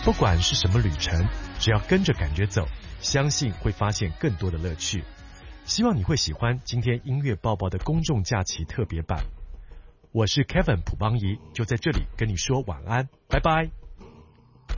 不管是什么旅程，只要跟着感觉走，相信会发现更多的乐趣。希望你会喜欢今天音乐报报的公众假期特别版。我是 Kevin 朴邦仪，就在这里跟你说晚安，拜拜。